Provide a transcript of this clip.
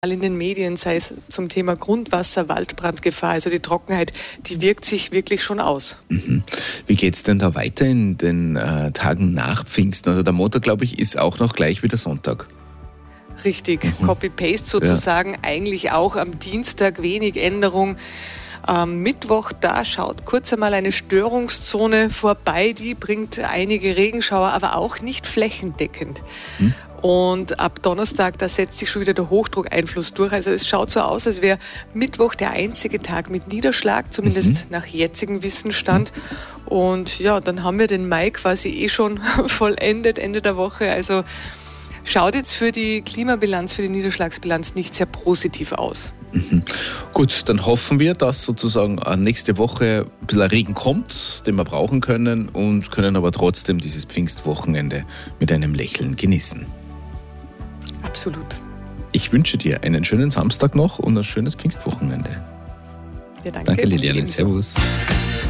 in den Medien, sei es zum Thema Grundwasser, Waldbrandgefahr, also die Trockenheit, die wirkt sich wirklich schon aus. Mhm. Wie geht es denn da weiter in den Tagen nach Pfingsten? Also der Montag, glaube ich, ist auch noch gleich wie der Sonntag. Richtig, Copy-Paste sozusagen, eigentlich auch am Dienstag wenig Änderung. Am Mittwoch, da schaut kurz einmal eine Störungszone vorbei, die bringt einige Regenschauer, aber auch nicht flächendeckend. Und ab Donnerstag, da setzt sich schon wieder der Hochdruckeinfluss durch. Also es schaut so aus, als wäre Mittwoch der einzige Tag mit Niederschlag, zumindest nach jetzigem Wissensstand. Und ja, dann haben wir den Mai quasi schon vollendet, Ende der Woche. Also schaut jetzt für die Klimabilanz, für die Niederschlagsbilanz nicht sehr positiv aus. Gut, dann hoffen wir, dass sozusagen nächste Woche ein bisschen Regen kommt, den wir brauchen können und können aber trotzdem dieses Pfingstwochenende mit einem Lächeln genießen. Absolut. Ich wünsche dir einen schönen Samstag noch und ein schönes Pfingstwochenende. Ja, danke. Danke, Liliane. Servus.